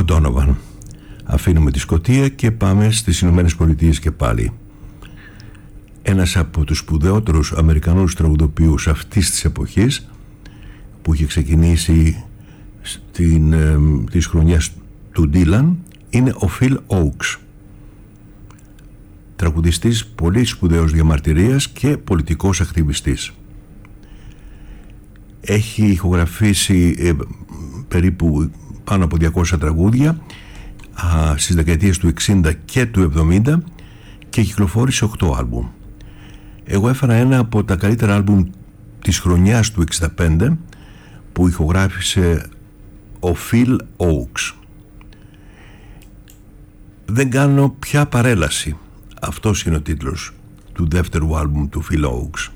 ο Donovan. Αφήνουμε τη Σκωτία και πάμε στις Ηνωμένες Πολιτείες και πάλι. Ένας από τους σπουδαιότερους Αμερικανούς τραγουδοποιούς αυτής της εποχής, που είχε ξεκινήσει τις χρονιές του Dylan, είναι ο Phil Ochs, τραγουδιστής πολύ σπουδαίος διαμαρτυρίας και πολιτικός ακτιβιστής. Έχει ηχογραφήσει περίπου πάνω από 200 τραγούδια στις δεκαετίες του 60 και του 70 και κυκλοφόρησε 8 άλμπουμ. Εγώ έφερα ένα από τα καλύτερα άλμπουμ της χρονιάς του 65 που ηχογράφησε ο Phil Ochs. Δεν κάνω πια παρέλαση. Αυτός είναι ο τίτλος του δεύτερου άλμπουμ του Phil Ochs.